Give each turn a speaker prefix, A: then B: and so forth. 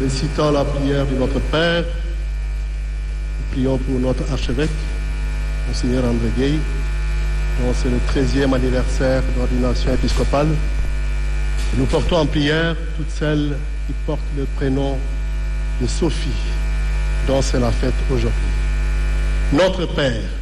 A: récitant la prière de notre Père, nous prions pour notre archevêque, Monseigneur André Gueye, dont c'est le 13e anniversaire d'ordination épiscopale. Nous portons en prière toutes celles qui portent le prénom de Sophie, dont c'est la fête aujourd'hui. Notre Père,